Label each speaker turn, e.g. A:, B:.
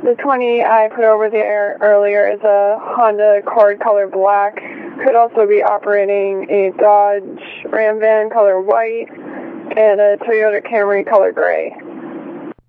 A: The 20 I put over the air earlier is a Honda Accord color black. Could also be operating a Dodge Ram van color white and a Toyota Camry color gray.